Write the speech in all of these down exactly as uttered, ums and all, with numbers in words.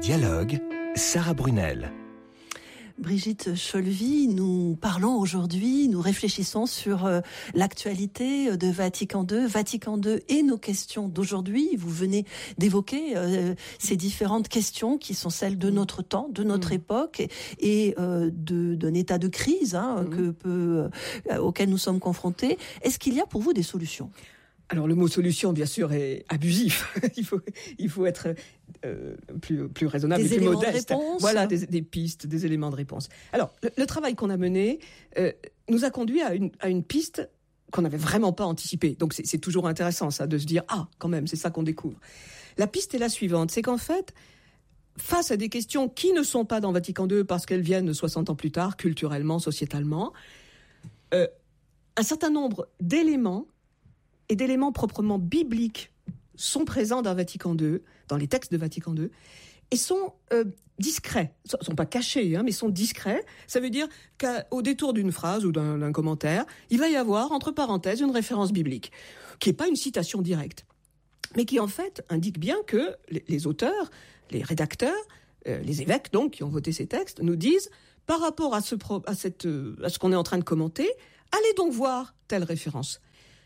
Dialogue, Sarah Brunel. Brigitte Cholvy, nous parlons aujourd'hui, nous réfléchissons sur euh, l'actualité de Vatican deux, Vatican deux et nos questions d'aujourd'hui. Vous venez d'évoquer euh, ces différentes questions qui sont celles de notre temps, de notre mmh. époque et euh, de, d'un état de crise hein, mmh. que peut, euh, auquel nous sommes confrontés. Est-ce qu'il y a pour vous des solutions ? Alors le mot solution, bien sûr, est abusif. il faut, il faut être euh, plus, plus raisonnable des et plus modeste. De réponse. Voilà, des, des pistes, des éléments de réponse. Alors, le, le travail qu'on a mené euh, nous a conduit à une, à une piste qu'on n'avait vraiment pas anticipée. Donc c'est, c'est toujours intéressant, ça, de se dire « Ah, quand même, c'est ça qu'on découvre ». La piste est la suivante, c'est qu'en fait, face à des questions qui ne sont pas dans Vatican deux parce qu'elles viennent soixante ans plus tard, culturellement, sociétalement, euh, un certain nombre d'éléments et d'éléments proprement bibliques sont présents dans Vatican deux, dans les textes de Vatican deux, et sont euh, discrets. Ils ne sont pas cachés, hein, mais sont discrets. Ça veut dire qu'au détour d'une phrase ou d'un, d'un commentaire, il va y avoir, entre parenthèses, une référence biblique, qui n'est pas une citation directe, mais qui en fait indique bien que les, les auteurs, les rédacteurs, euh, les évêques donc, qui ont voté ces textes, nous disent, par rapport à ce, pro, à cette, euh, à ce qu'on est en train de commenter, allez donc voir telle référence.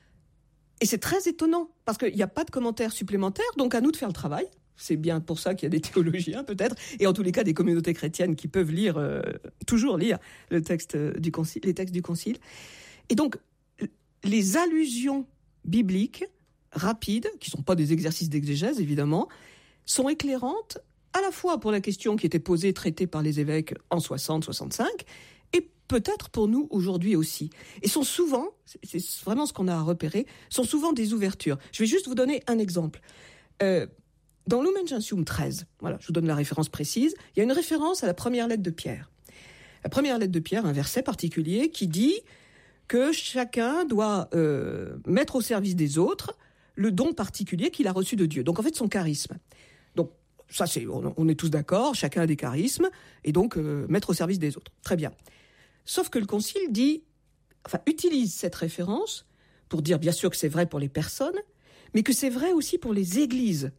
Et c'est très étonnant, parce qu'il n'y a pas de commentaires supplémentaires, donc à nous de faire le travail. C'est bien pour ça qu'il y a des théologiens, peut-être, et en tous les cas des communautés chrétiennes qui peuvent lire, euh, toujours lire le texte du concile, les textes du concile. Et donc, les allusions bibliques, rapides, qui ne sont pas des exercices d'exégèse, évidemment, sont éclairantes, à la fois pour la question qui était posée, traitée par les évêques en soixante soixante-cinq, et peut-être pour nous aujourd'hui aussi. Et sont souvent, c'est vraiment ce qu'on a à repérer, sont souvent des ouvertures. Je vais juste vous donner un exemple. Euh, dans Lumen Gentium treize, voilà, je vous donne la référence précise, il y a une référence à la première lettre de Pierre. La première lettre de Pierre, un verset particulier qui dit que chacun doit euh, mettre au service des autres le don particulier qu'il a reçu de Dieu. Donc en fait, son charisme. Donc ça, c'est, on, on est tous d'accord, chacun a des charismes, et donc euh, mettre au service des autres. Très bien. Sauf que le Concile dit, enfin, utilise cette référence pour dire bien sûr que c'est vrai pour les personnes, mais que c'est vrai aussi pour les églises.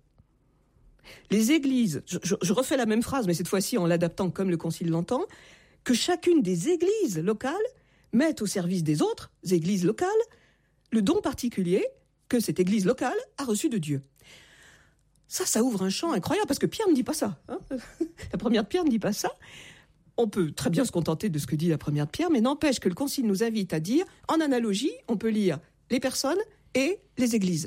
Les églises, je, je, je refais la même phrase, mais cette fois-ci en l'adaptant comme le Concile l'entend, que chacune des églises locales mette au service des autres églises locales le don particulier que cette église locale a reçu de Dieu. Ça, ça ouvre un champ incroyable, parce que Pierre ne dit pas ça. Hein. La première Pierre ne dit pas ça. On peut très bien se contenter de ce que dit la première Pierre, mais n'empêche que le Concile nous invite à dire, en analogie, on peut lire les personnes et les églises.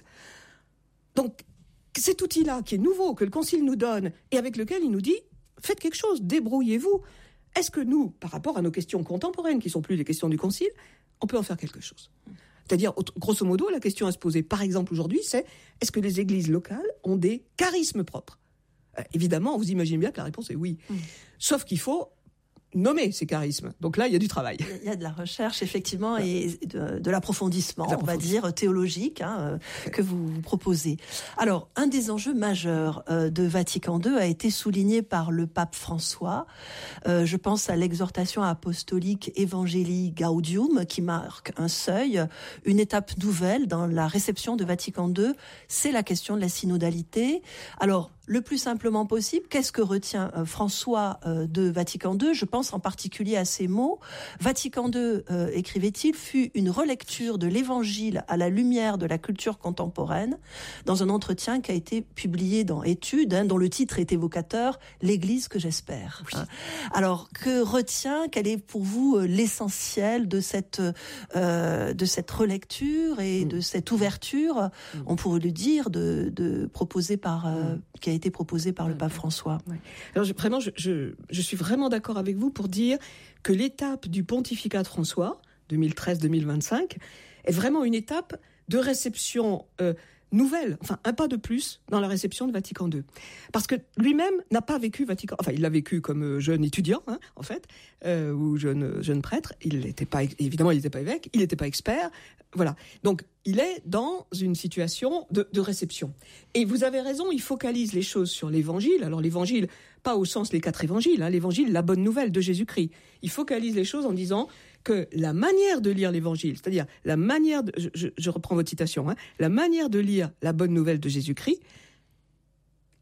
Donc, cet outil-là, qui est nouveau, que le Concile nous donne, et avec lequel il nous dit, faites quelque chose, débrouillez-vous. Est-ce que nous, par rapport à nos questions contemporaines, qui ne sont plus les questions du Concile, on peut en faire quelque chose ? C'est-à-dire, grosso modo, la question à se poser, par exemple, aujourd'hui, c'est, est-ce que les églises locales ont des charismes propres ? euh, Évidemment, vous imaginez bien que la réponse est oui. Mmh. Sauf qu'il faut nommer ces charismes. Donc là, il y a du travail. Il y a de la recherche, effectivement, et de, de l'approfondissement, on va dire, théologique, hein, euh, que vous, vous proposez. Alors, un des enjeux majeurs euh, de Vatican deux a été souligné par le pape François. Euh, je pense à l'exhortation apostolique Evangelii Gaudium, qui marque un seuil, une étape nouvelle dans la réception de Vatican deux. C'est la question de la synodalité. Alors, le plus simplement possible, qu'est-ce que retient euh, François euh, de Vatican deux ? Je pense en particulier à ces mots. Vatican deux, euh, écrivait-il, fut une relecture de l'Évangile à la lumière de la culture contemporaine, dans un entretien qui a été publié dans Études, hein, dont le titre est évocateur, « L'Église que j'espère oui. ». Hein. Alors, que retient, quel est pour vous euh, l'essentiel de cette, euh, de cette relecture et mmh. de cette ouverture, mmh. on pourrait le dire, de, de proposée par... Euh, mmh. qui a été proposé par le pape François. Oui. Alors je, vraiment, je, je, je suis vraiment d'accord avec vous pour dire que l'étape du pontificat de François, deux mille treize deux mille vingt-cinq, est vraiment une étape de réception euh, nouvelle, enfin un pas de plus dans la réception de Vatican deux. Parce que lui-même n'a pas vécu Vatican, enfin il l'a vécu comme jeune étudiant, hein, en fait, euh, ou jeune, jeune prêtre. Il n'était pas, évidemment, il n'était pas évêque, il n'était pas expert, voilà. Donc il est dans une situation de, de réception. Et vous avez raison, il focalise les choses sur l'évangile. Alors l'évangile, pas au sens les quatre évangiles, hein, l'évangile, la bonne nouvelle de Jésus-Christ. Il focalise les choses en disant que la manière de lire l'évangile, c'est-à-dire la manière, de, je, je, je reprends votre citation, hein, la manière de lire la bonne nouvelle de Jésus-Christ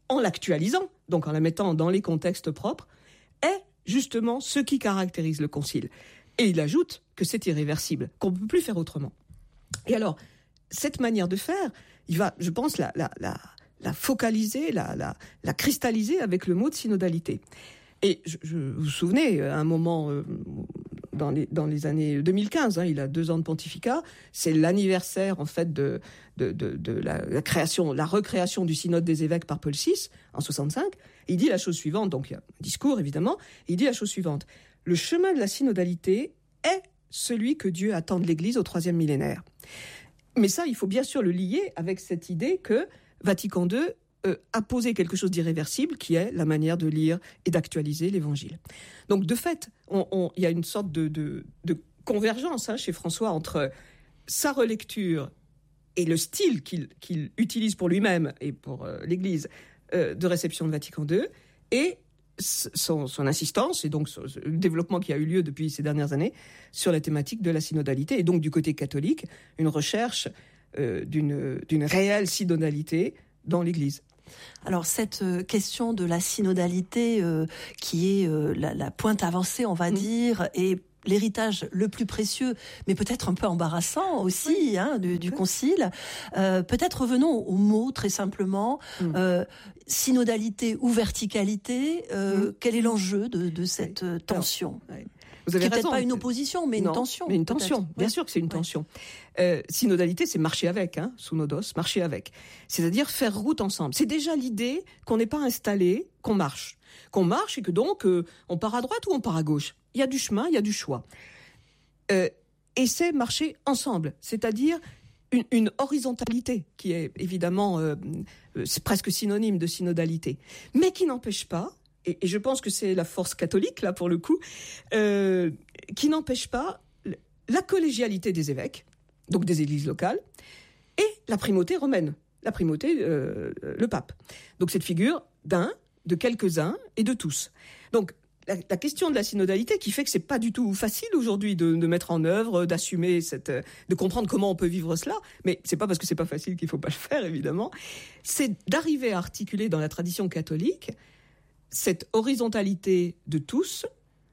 en l'actualisant, donc en la mettant dans les contextes propres, est justement ce qui caractérise le concile. Et il ajoute que c'est irréversible, qu'on ne peut plus faire autrement. Et alors, cette manière de faire, il va, je pense, la, la, la, la focaliser, la, la, la cristalliser avec le mot de synodalité. Et je, je vous vous souvenez, à un moment, euh, dans, les, dans les années deux mille quinze, hein, il a deux ans de pontificat, c'est l'anniversaire en fait de, de, de, de la, la création, la recréation du synode des évêques par Paul six en soixante-cinq. Il dit la chose suivante, donc il y a un discours évidemment, il dit la chose suivante: le chemin de la synodalité est celui que Dieu attend de l'Église au troisième millénaire. Mais ça, il faut bien sûr le lier avec cette idée que Vatican deux euh, a posé quelque chose d'irréversible, qui est la manière de lire et d'actualiser l'Évangile. Donc, de fait, on, on, il y a une sorte de, de, de convergence hein, chez François entre sa relecture et le style qu'il, qu'il utilise pour lui-même et pour euh, l'Église euh, de réception de Vatican deux, et son, son insistance, et donc son, le développement qui a eu lieu depuis ces dernières années sur la thématique de la synodalité, et donc du côté catholique, une recherche euh, d'une, d'une réelle synodalité dans l'Église. Alors cette euh, question de la synodalité euh, qui est euh, la, la pointe avancée, on va mmh. dire, et l'héritage le plus précieux, mais peut-être un peu embarrassant aussi, oui. hein, du, du concile. Euh, peut-être revenons au mot très simplement. Mmh. Euh, synodalité ou verticalité, euh, mmh. quel est l'enjeu de, de cette oui. tension? Alors, oui. Vous avez Qui n'est raison. peut-être pas une opposition, mais non, une tension. Mais une tension, peut-être. bien oui. sûr que c'est une tension. Oui. Euh, synodalité, c'est marcher avec, hein, synodos, marcher avec. C'est-à-dire faire route ensemble. C'est déjà l'idée qu'on n'est pas installé, qu'on marche. Qu'on marche et que donc euh, on part à droite ou on part à gauche. Il y a du chemin, il y a du choix. Euh, et c'est marcher ensemble, c'est-à-dire une, une horizontalité qui est évidemment euh, c'est presque synonyme de synodalité, mais qui n'empêche pas, et, et je pense que c'est la force catholique là pour le coup, euh, qui n'empêche pas la collégialité des évêques, donc des églises locales, et la primauté romaine, la primauté, euh, le pape. Donc cette figure d'un, de quelques-uns et de tous. Donc La, la question de la synodalité qui fait que c'est pas du tout facile aujourd'hui de, de mettre en œuvre, d'assumer cette, de comprendre comment on peut vivre cela. Mais c'est pas parce que c'est pas facile qu'il faut pas le faire, évidemment. C'est d'arriver à articuler dans la tradition catholique cette horizontalité de tous,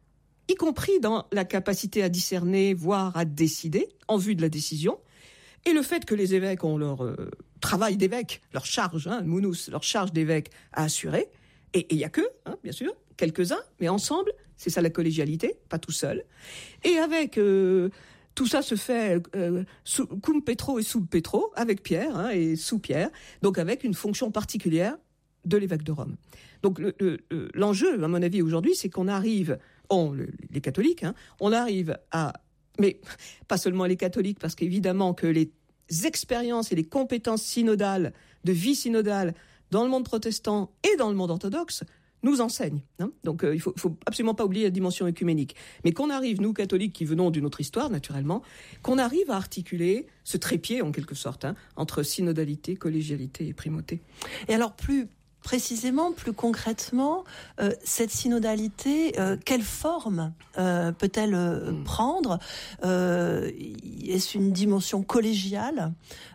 y compris dans la capacité à discerner, voire à décider, en vue de la décision. Et le fait que les évêques ont leur euh, travail d'évêque, leur charge, hein, mounous, leur charge d'évêque à assurer. Et il y a que, hein, bien sûr, quelques-uns, mais ensemble, c'est ça la collégialité, pas tout seul. Et avec euh, tout ça se fait euh, sous, cum Petro et sub Petro, avec Pierre hein, et sous Pierre, donc avec une fonction particulière de l'évêque de Rome. Donc le, le, l'enjeu, à mon avis, aujourd'hui, c'est qu'on arrive, on, le, les catholiques, hein, on arrive à, mais pas seulement les catholiques, parce qu'évidemment que les expériences et les compétences synodales, de vie synodale, dans le monde protestant et dans le monde orthodoxe, nous enseignent. Hein. Donc euh, il faut, faut absolument pas oublier la dimension œcuménique. Mais qu'on arrive, nous catholiques qui venons d'une autre histoire, naturellement, qu'on arrive à articuler ce trépied, en quelque sorte, hein, entre synodalité, collégialité et primauté. Et alors plus précisément, plus concrètement, euh, cette synodalité, euh, quelle forme euh, peut-elle euh, mmh. prendre euh, Est-ce une dimension collégiale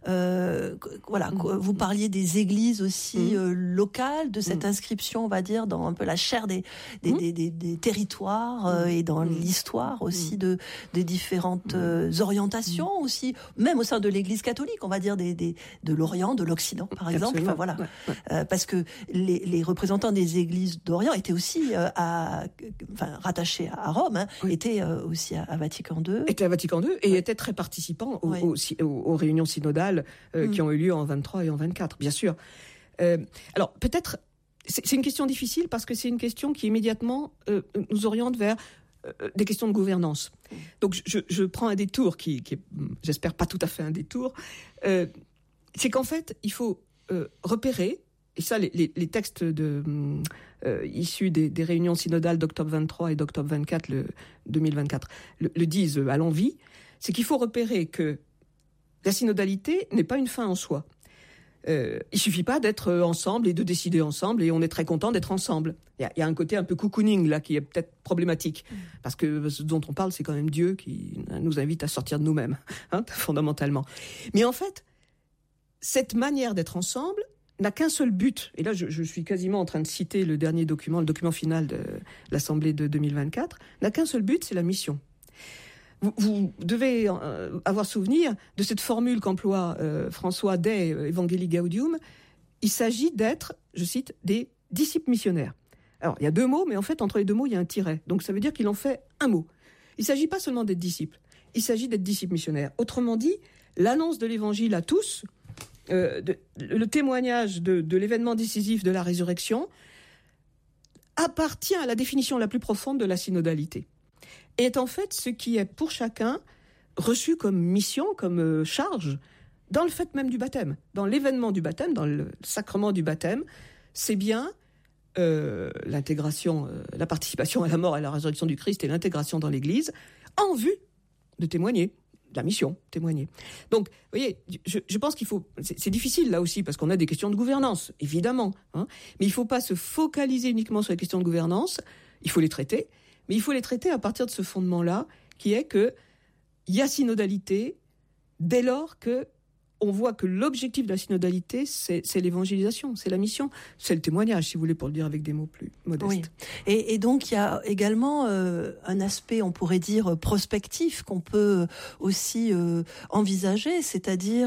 euh, Voilà, mmh. vous parliez des églises aussi mmh. euh, locales, de cette mmh. inscription, on va dire, dans un peu la chair des, des, mmh. des, des, des territoires euh, et dans mmh. l'histoire aussi mmh. de, des différentes euh, orientations mmh. aussi, même au sein de l'Église catholique, on va dire, des, des, de l'Orient, de l'Occident, par exemple. Enfin, voilà, ouais, ouais. Euh, parce que Les, les représentants des églises d'Orient étaient aussi euh, à, enfin, rattachés à Rome, hein, oui. étaient euh, aussi à, à Vatican deux. Étaient à Vatican deux et oui. étaient très participants aux, oui. aux, aux, aux réunions synodales euh, mm. qui ont eu lieu en vingt-trois et en vingt-quatre, bien sûr. Euh, alors peut-être, c'est, c'est une question difficile parce que c'est une question qui immédiatement euh, nous oriente vers euh, des questions de gouvernance. Mm. Donc je, je prends un détour qui, qui est, j'espère pas tout à fait un détour. Euh, c'est qu'en fait, il faut euh, repérer. Et ça, les, les, les textes de, euh, issus des, des réunions synodales d'octobre vingt-trois et d'octobre vingt-quatre, le, deux mille vingt-quatre, le, le disent à l'envi, c'est qu'il faut repérer que la synodalité n'est pas une fin en soi. Euh, il suffit pas d'être ensemble et de décider ensemble, et on est très content d'être ensemble. Il y a, il y a un côté un peu cocooning là qui est peut-être problématique, mmh. parce que ce dont on parle, c'est quand même Dieu qui nous invite à sortir de nous-mêmes, hein, fondamentalement. Mais en fait, cette manière d'être ensemble, n'a qu'un seul but, et là je, je suis quasiment en train de citer le dernier document, le document final de l'Assemblée de deux mille vingt-quatre, n'a qu'un seul but, c'est la mission. Vous, vous devez euh, avoir souvenir de cette formule qu'emploie euh, François Dei Evangelii Gaudium. Il s'agit d'être, je cite, des disciples missionnaires. Alors, il y a deux mots, mais en fait, entre les deux mots, il y a un tiret. Donc, ça veut dire qu'il en fait un mot. Il ne s'agit pas seulement d'être disciple, il s'agit d'être disciple missionnaire. Autrement dit, l'annonce de l'Évangile à tous, euh, de, le témoignage de, de l'événement décisif de la résurrection, appartient à la définition la plus profonde de la synodalité. Et est en fait ce qui est pour chacun reçu comme mission, comme euh, charge, dans le fait même du baptême, dans l'événement du baptême, dans le sacrement du baptême. C'est bien euh, l'intégration, euh, la participation à la mort et à la résurrection du Christ et l'intégration dans l'Église en vue de témoigner, de la mission, témoigner. Donc, vous voyez, je, je pense qu'il faut... C'est, c'est difficile là aussi parce qu'on a des questions de gouvernance, évidemment, hein, mais il ne faut pas se focaliser uniquement sur les questions de gouvernance, il faut les traiter, mais il faut les traiter à partir de ce fondement-là qui est qu'il y a synodalité dès lors que on voit que l'objectif de la synodalité, c'est, c'est l'évangélisation, c'est la mission, c'est le témoignage, si vous voulez, pour le dire avec des mots plus modestes. Oui. Et, et donc, il y a également euh, un aspect, on pourrait dire, prospectif qu'on peut aussi euh, envisager, c'est-à-dire